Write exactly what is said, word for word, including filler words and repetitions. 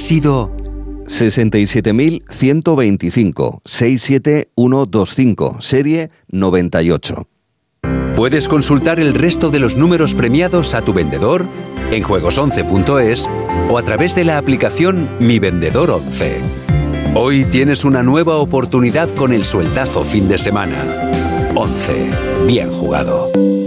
sido sesenta y siete mil ciento veinticinco, sesenta y siete mil ciento veinticinco, serie noventa y ocho. Puedes consultar el resto de los números premiados a tu vendedor en juegos once punto es o a través de la aplicación Mi Vendedor once. Hoy tienes una nueva oportunidad con el sueltazo fin de semana. once. Bien jugado.